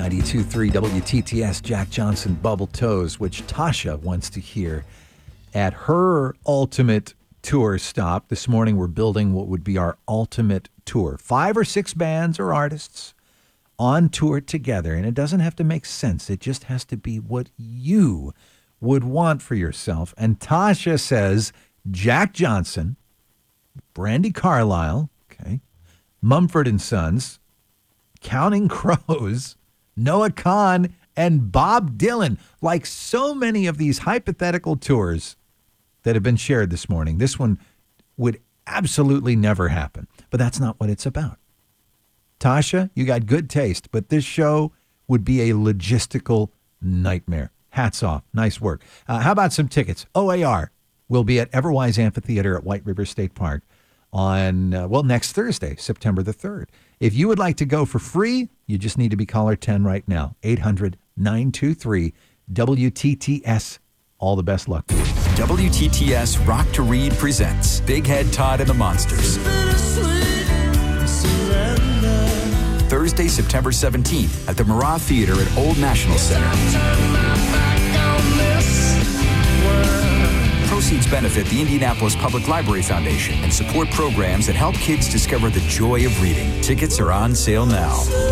92.3 WTTS, Jack Johnson, Bubble Toes, which Tasha wants to hear at her ultimate tour stop. This morning we're building what would be our ultimate tour. 5 or 6 bands or artists on tour together, and it doesn't have to make sense. It just has to be what you would want for yourself. And Tasha says Jack Johnson, Brandi Carlile, okay, Mumford & Sons, Counting Crows, Noah Kahan, and Bob Dylan. Like so many of these hypothetical tours that have been shared this morning, this one would absolutely never happen. But that's not what it's about. Tasha, you got good taste, but this show would be a logistical nightmare. Hats off. Nice work. How about some tickets? OAR will be at Everwise Amphitheater at White River State Park on, next Thursday, September the 3rd. If you would like to go for free, you just need to be caller 10 right now. 800-923-WTTS. All the best luck to you. WTTS Rock to Read presents Big Head Todd and the Monsters. Thursday, September 17th at the Murat Theater at Old National Center. Proceeds benefit the Indianapolis Public Library Foundation and support programs that help kids discover the joy of reading. Tickets are on sale now.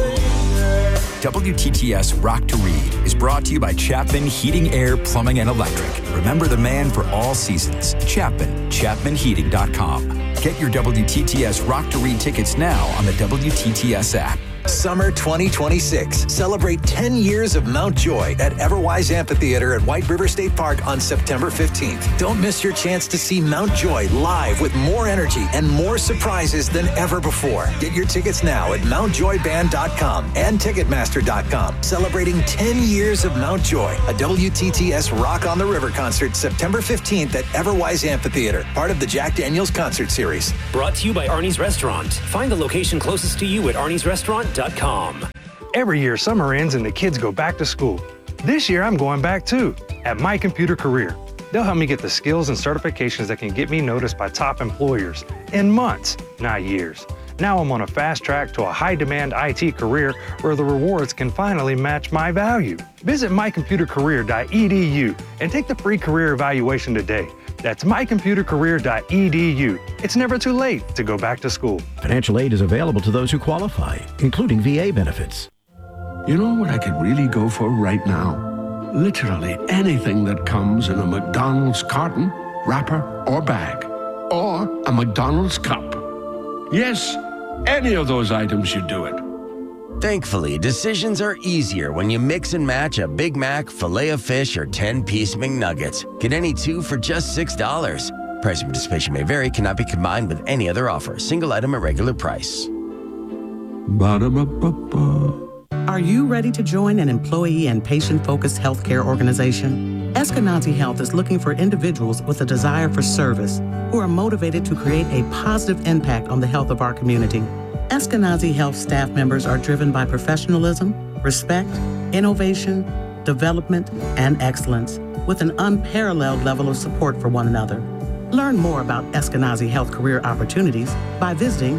WTTS Rock to Read is brought to you by Chapman Heating, Air, Plumbing, and Electric. Remember the man for all seasons. Chapman, ChapmanHeating.com. Get your WTTS Rock to Read tickets now on the WTTS app. Summer 2026. Celebrate 10 years of Mount Joy at Everwise Amphitheater at White River State Park on September 15th. Don't miss your chance to see Mount Joy live with more energy and more surprises than ever before. Get your tickets now at MountJoyBand.com and Ticketmaster.com. Celebrating 10 years of Mount Joy, a WTTS Rock on the River concert September 15th at Everwise Amphitheater, part of the Jack Daniels Concert Series. Brought to you by Arnie's Restaurant. Find the location closest to you at arniesrestaurant.com. Every year, summer ends and the kids go back to school. This year, I'm going back too, at My Computer Career. They'll help me get the skills and certifications that can get me noticed by top employers in months, not years. Now I'm on a fast track to a high-demand IT career where the rewards can finally match my value. Visit mycomputercareer.edu and take the free career evaluation today. That's mycomputercareer.edu. It's never too late to go back to school. Financial aid is available to those who qualify, including VA benefits. You know what I could really go for right now? Literally anything that comes in a McDonald's carton, wrapper, or bag. Or a McDonald's cup. Yes, any of those items should do it. Thankfully, decisions are easier when you mix and match a Big Mac, Filet-O-Fish, or 10-piece McNuggets. Get any 2 for just $6. Price and participation may vary, cannot be combined with any other offer. Single item at regular price. Ba-da-ba-ba-ba. Are you ready to join an employee and patient-focused healthcare organization? Eskenazi Health is looking for individuals with a desire for service who are motivated to create a positive impact on the health of our community. Eskenazi Health staff members are driven by professionalism, respect, innovation, development, and excellence, with an unparalleled level of support for one another. Learn more about Eskenazi Health career opportunities by visiting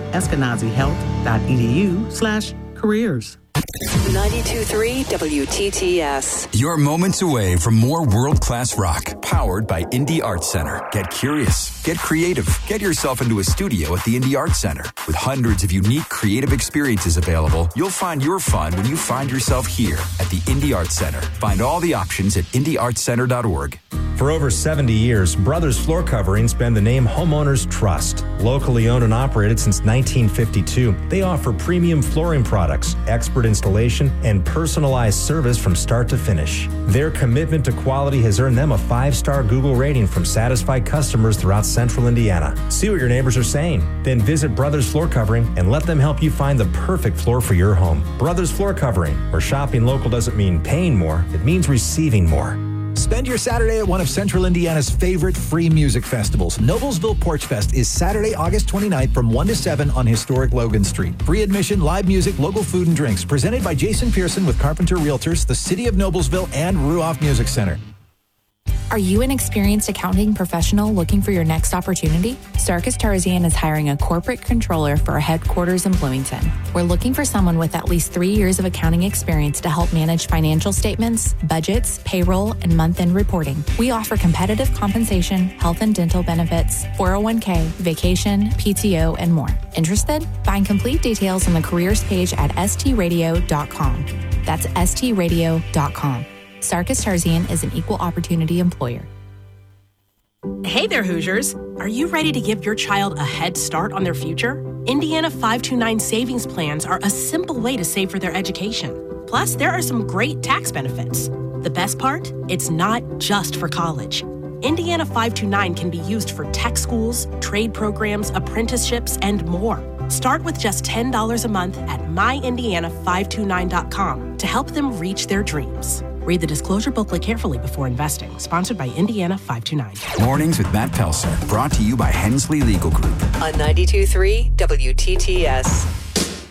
eskenazihealth.edu/careers. 92.3 WTTS. You're moments away from more world-class rock, powered by Indie Arts Center. Get curious, get creative, get yourself into a studio at the Indie Arts Center. With hundreds of unique creative experiences available, you'll find your fun when you find yourself here at the Indie Arts Center. Find all the options at indieartscenter.org. For over 70 years, Brothers Floor Coverings been the name homeowners trust. Locally owned and operated since 1952, they offer premium flooring products, expert installation, and personalized service from start to finish. Their commitment to quality has earned them a 5-star Google rating from satisfied customers throughout central Indiana. See what your neighbors are saying. Then visit Brothers Floor Covering and let them help you find the perfect floor for your home. Brothers Floor Covering, where shopping local doesn't mean paying more, it means receiving more. Spend your Saturday at one of Central Indiana's favorite free music festivals. Noblesville Porch Fest is Saturday, August 29th from 1 to 7 on historic Logan Street. Free admission, live music, local food and drinks. Presented by Jason Pearson with Carpenter Realtors, the City of Noblesville, and Ruoff Music Center. Are you an experienced accounting professional looking for your next opportunity? Sarkis Tarzian is hiring a corporate controller for our headquarters in Bloomington. We're looking for someone with at least 3 years of accounting experience to help manage financial statements, budgets, payroll, and month-end reporting. We offer competitive compensation, health and dental benefits, 401k, vacation, PTO, and more. Interested? Find complete details on the careers page at stradio.com. That's stradio.com. Sarkis Tarzian is an equal opportunity employer. Hey there, Hoosiers. Are you ready to give your child a head start on their future? Indiana 529 savings plans are a simple way to save for their education. Plus, there are some great tax benefits. The best part? It's not just for college. Indiana 529 can be used for tech schools, trade programs, apprenticeships, and more. Start with just $10 a month at myindiana529.com to help them reach their dreams. Read the disclosure booklet carefully before investing. Sponsored by Indiana 529. Mornings with Matt Pelser, brought to you by Hensley Legal Group. On 92.3 WTTS.